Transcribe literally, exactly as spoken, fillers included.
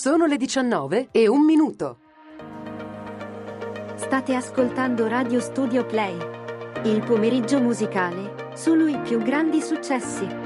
Sono le diciannove e un minuto. State ascoltando Radio Studio Play, il pomeriggio musicale, solo i più grandi successi.